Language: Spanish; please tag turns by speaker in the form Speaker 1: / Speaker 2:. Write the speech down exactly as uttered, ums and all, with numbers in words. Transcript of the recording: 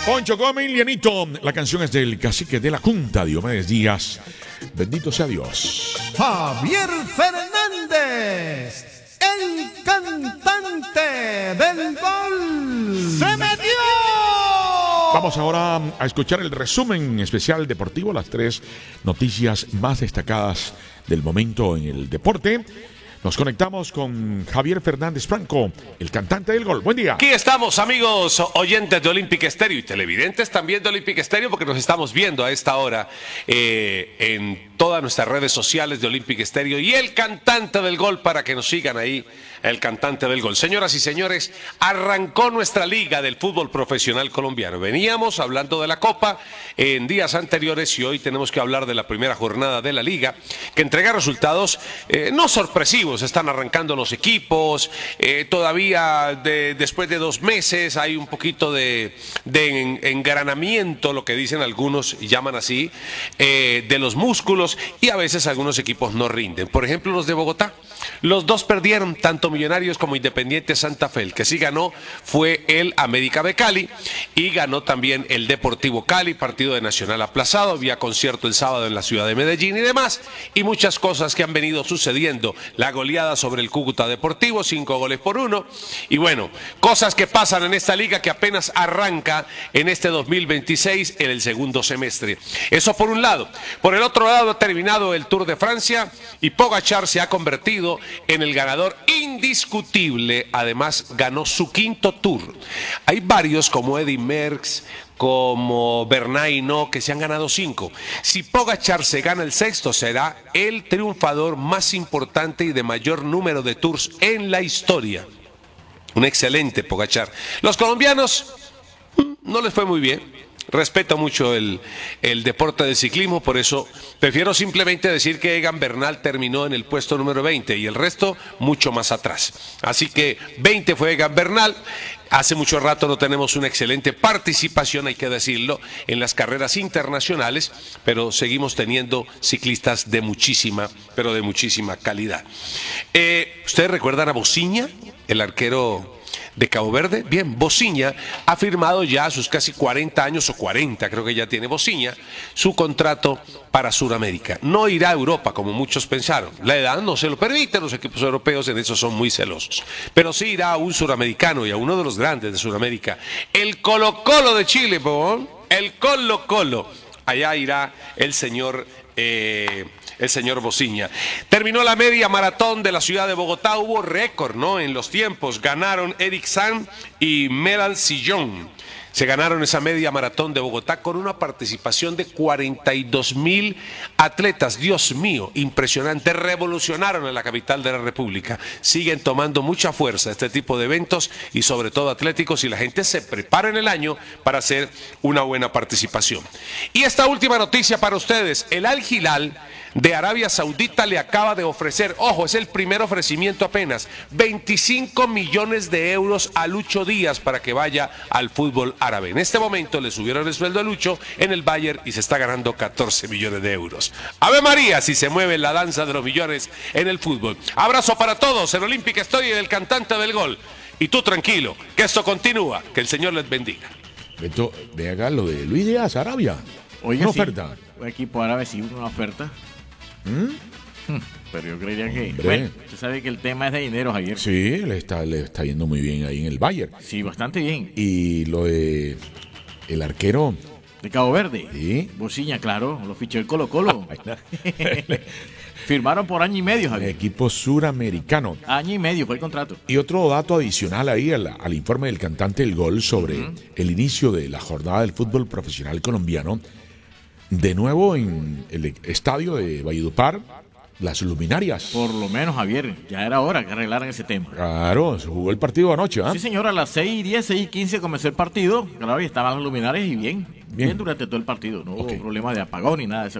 Speaker 1: Poncho Gómez, Lianito. La canción es del cacique de la Junta, Diomedes Díaz. Bendito sea Dios.
Speaker 2: Javier Fernández, el cantante del gol. ¡Se metió!
Speaker 1: Vamos ahora a escuchar el resumen especial deportivo, las tres noticias más destacadas del momento en el deporte. Nos conectamos con Javier Fernández Franco, el cantante del gol. Buen día.
Speaker 3: Aquí estamos, amigos oyentes de Olympic Estéreo y televidentes también de Olympic Estéreo, porque nos estamos viendo a esta hora eh, en todas nuestras redes sociales de Olympic Estéreo y el cantante del gol, para que nos sigan ahí, el cantante del gol. Señoras y señores, arrancó nuestra liga del fútbol profesional colombiano. Veníamos hablando de la Copa en días anteriores y hoy tenemos que hablar de la primera jornada de la liga, que entrega resultados eh, no sorpresivos. Están arrancando los equipos, eh, todavía de, después de dos meses hay un poquito de, de en, engranamiento, lo que dicen algunos y llaman así, eh, de los músculos, y a veces algunos equipos no rinden. Por ejemplo, los de Bogotá, los dos perdieron, tanto Millonarios como Independiente Santa Fe. El que sí ganó fue el América de Cali y ganó también el Deportivo Cali, partido de Nacional aplazado, había concierto el sábado en la ciudad de Medellín y demás, y muchas cosas que han venido sucediendo. La goleada sobre el Cúcuta Deportivo, cinco goles por uno, y bueno, cosas que pasan en esta liga que apenas arranca en este dos mil veintiséis en el segundo semestre. Eso por un lado. Por el otro lado, ha terminado el Tour de Francia y Pogačar se ha convertido en el ganador indiscutible. Además, ganó su quinto Tour. Hay varios como Eddy Merckx, como Bernal Hinault, que se han ganado cinco. Si Pogačar se gana el sexto, será el triunfador más importante y de mayor número de tours en la historia. Un excelente Pogačar. Los colombianos no les fue muy bien. Respeto mucho el, el deporte del ciclismo, por eso prefiero simplemente decir que Egan Bernal terminó en el puesto número veinte y el resto mucho más atrás. Así que veinte fue Egan Bernal. Hace mucho rato no tenemos una excelente participación, hay que decirlo, en las carreras internacionales, pero seguimos teniendo ciclistas de muchísima, pero de muchísima calidad. Eh, ¿Ustedes recuerdan a Bociña, el arquero de Cabo Verde? Bien, Bociña ha firmado ya a sus casi cuarenta años, o cuarenta creo que ya tiene Bociña, su contrato para Sudamérica. No irá a Europa como muchos pensaron. La edad no se lo permite, los equipos europeos en eso son muy celosos. Pero sí irá a un suramericano y a uno de los grandes de Sudamérica, el Colo Colo de Chile, ¿no? El Colo Colo. Allá irá el señor... Eh, el señor Bociña. Terminó la media maratón de la ciudad de Bogotá, hubo récord, ¿no? En los tiempos, ganaron Eric San y Meral Sillón. Se ganaron esa media maratón de Bogotá con una participación de cuarenta y dos mil atletas. Dios mío, impresionante. Revolucionaron en la capital de la República. Siguen tomando mucha fuerza este tipo de eventos y sobre todo atléticos, y la gente se prepara en el año para hacer una buena participación. Y esta última noticia para ustedes. El Al Hilal de Arabia Saudita le acaba de ofrecer, ojo, es el primer ofrecimiento apenas, veinticinco millones de euros a Lucho Díaz para que vaya al fútbol árabe. En este momento le subieron el sueldo a Lucho en el Bayern y se está ganando catorce millones de euros. Ave María, si se mueve la danza de los millones en el fútbol. Abrazo para todos en Olympic Story del cantante del gol. Y tú tranquilo, que esto continúa, que el Señor les bendiga.
Speaker 1: Beto, ve acá lo de Luis Díaz, Arabia.
Speaker 4: Oiga,
Speaker 1: una
Speaker 4: sí,
Speaker 1: oferta.
Speaker 4: Un equipo árabe sí, una oferta.
Speaker 1: ¿Mm?
Speaker 4: Pero yo creería que...
Speaker 1: Hombre.
Speaker 4: Bueno, usted sabe que el tema es de dinero, Javier.
Speaker 1: Sí, le está, le está yendo muy bien ahí en el Bayern.
Speaker 4: Sí, bastante bien.
Speaker 1: Y lo de el arquero...
Speaker 4: De Cabo Verde.
Speaker 1: Sí.
Speaker 4: Bociña, claro, lo fichó el Colo Colo. Firmaron por año y medio,
Speaker 1: El
Speaker 4: Javier.
Speaker 1: equipo suramericano.
Speaker 4: Año y medio fue el contrato.
Speaker 1: Y otro dato adicional ahí al, al informe del cantante del gol sobre uh-huh. el inicio de la jornada del fútbol profesional colombiano. De nuevo en el estadio de Valledupar, las luminarias.
Speaker 4: Por lo menos, Javier, ya era hora que arreglaran ese tema.
Speaker 1: Claro, se jugó el partido anoche, ¿ah?
Speaker 4: Sí, señor, a las seis y diez, seis y quince comenzó el partido. Claro, y estaban los luminarios y bien, bien, bien durante todo el partido. No hubo okay. problema de apagón ni nada de eso.